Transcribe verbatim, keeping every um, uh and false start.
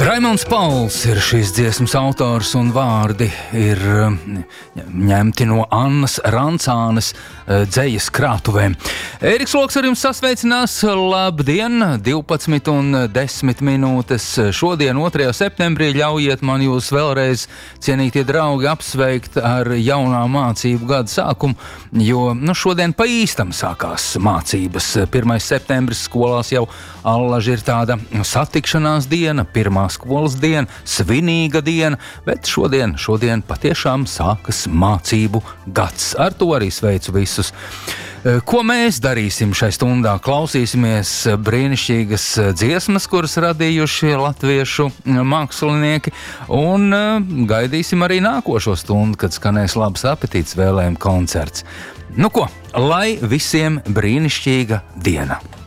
Raimonds Pauls ir šīs dziesmas autors un vārdi ir ņemti no Annas Rancānes dzejas krātuvēm. Ēriks Loks ar jums sasveicinās. Labdien, divpadsmit un desmit minūtes. Šodien, otrajā septembrī, ļaujiet man jūs vēlreiz, cienītie draugi, apsveikt ar jaunā mācību gada sākumu, jo nu, šodien pa īstam sākās mācības. pirmais septembris skolās jau allaži ir tāda satikšanās diena, pirmā skolas diena, svinīga diena, bet šodien, šodien patiešām sākas mācību gads. Ar to arī sveicu visus. Ko mēs darīsim šai stundā? Klausīsimies brīnišķīgas dziesmas, kuras radījuši latviešu mākslinieki, un gaidīsim arī nākošo stundu, kad skanēs Labs apetīts vēlējuma koncerts. Nu ko, lai visiem brīnišķīga diena!